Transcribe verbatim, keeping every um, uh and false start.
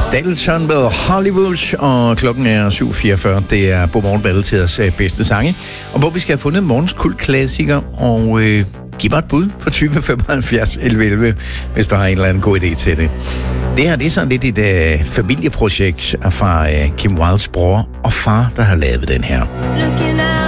Dalton med Hollywood, og klokken er syv fireogfyrre. Det er på morgenballet til os bedste sange, og hvor vi skal have fundet morgens kultklassiker, og øh, giv mig et bud på tyve femoghalvfjerds elleve elleve, hvis du har en eller anden god idé til det. Det her, det er sådan lidt et øh, familieprojekt fra øh, Kim Wildes bror og far, der har lavet den her. Looking out